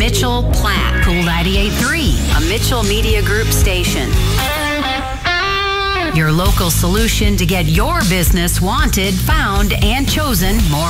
Mitchell Platte. Cool 98.3, a Mitchell Media Group station. Your local solution to get your business wanted, found, and chosen more